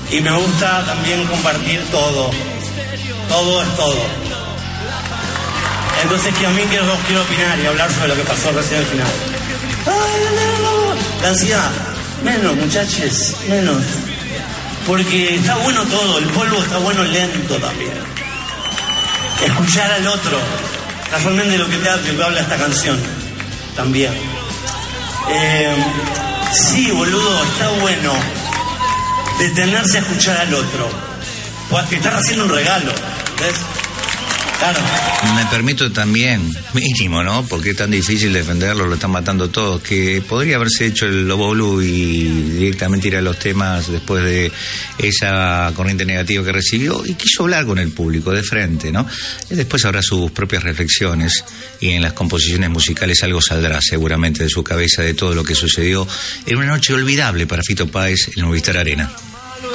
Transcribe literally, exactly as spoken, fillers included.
Y me gusta también compartir todo. Todo es todo. Entonces que a mí quiero, quiero opinar y hablar sobre lo que pasó recién al final. La ansiedad. Menos, muchachos, menos. Porque está bueno todo, el polvo está bueno lento también. Escuchar al otro. Casualmente lo que te habla esta canción. También. Eh, sí, boludo, está bueno detenerse a escuchar al otro. Pues te estás haciendo un regalo, ¿ves? Claro. Me permito también, mínimo, ¿no? Porque es tan difícil defenderlo, lo están matando todos, que podría haberse hecho el Lobo Blue y directamente ir a los temas después de esa corriente negativa que recibió, y quiso hablar con el público de frente, ¿no? Y después habrá sus propias reflexiones, y en las composiciones musicales algo saldrá seguramente de su cabeza de todo lo que sucedió en una noche olvidable para Fito Páez en Movistar Arena.